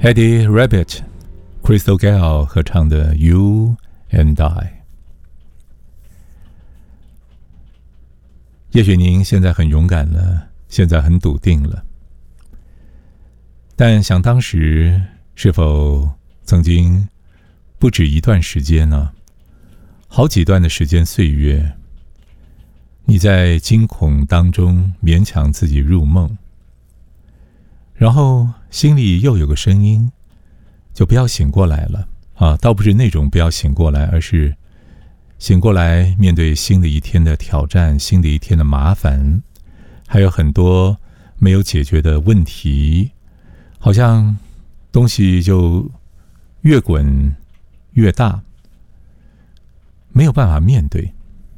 Eddie Rabbitt、Crystal Gayle 合唱的 You and I。 也许您现在很勇敢了，现在很笃定了，但想当时是否曾经不止一段时间呢？好几段的时间岁月，你在惊恐当中勉强自己入梦，然后心里又有个声音，就不要醒过来了啊！倒不是那种不要醒过来，而是醒过来面对新的一天的挑战，新的一天的麻烦，还有很多没有解决的问题，好像东西就越滚越大，没有办法面对。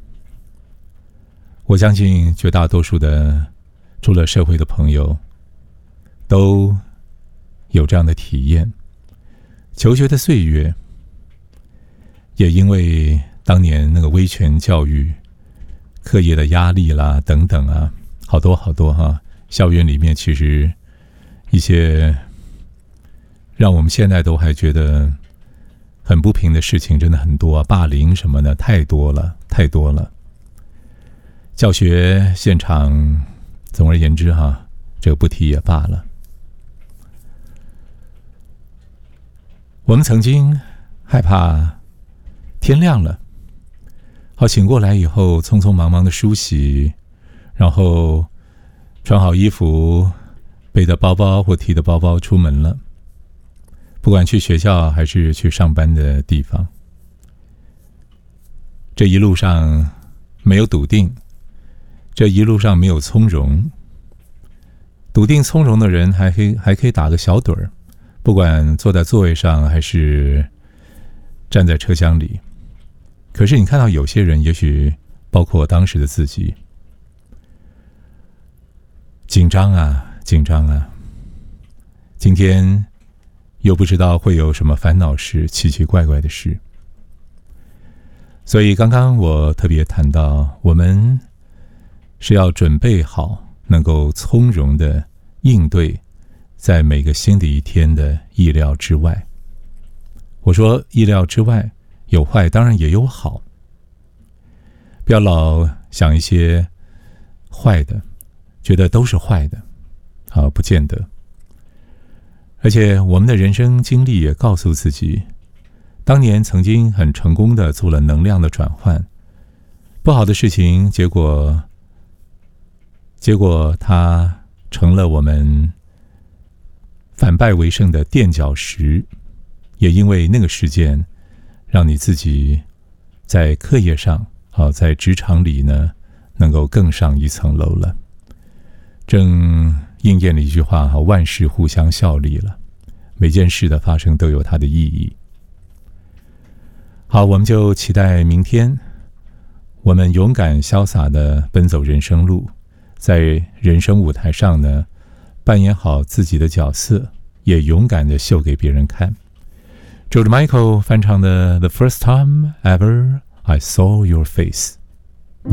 我相信绝大多数的出了社会的朋友都有这样的体验。求学的岁月也因为当年那个威权教育、课业的压力啦等等啊，好多好多哈。校园里面其实一些让我们现在都还觉得很不平的事情真的很多啊，霸凌什么的太多了太多了。教学现场总而言之哈，这个不提也罢了。我们曾经害怕天亮了，好醒过来以后匆匆忙忙的梳洗，然后穿好衣服，背着包包或提着包包出门了，不管去学校还是去上班的地方。这一路上没有笃定，这一路上没有从容。笃定从容的人还可以打个小盹儿，不管坐在座位上还是站在车厢里。可是你看到有些人，也许包括当时的自己，紧张啊紧张啊，今天又不知道会有什么烦恼事，奇奇怪怪的事。所以刚刚我特别谈到，我们是要准备好能够从容的应对在每个新的一天的意料之外。我说意料之外有坏，当然也有好，不要老想一些坏的，觉得都是坏的啊，不见得。而且我们的人生经历也告诉自己，当年曾经很成功的做了能量的转换，不好的事情结果它成了我们反败为胜的垫脚石。也因为那个事件让你自己在课业上在职场里呢能够更上一层楼了。正应验了一句话，万事互相效力了，每件事的发生都有它的意义。好，我们就期待明天我们勇敢潇洒的奔走人生路，在人生舞台上呢扮演好自己的角色，也勇敢的秀给别人看。George Michael 翻唱的 The First Time Ever I Saw Your Face。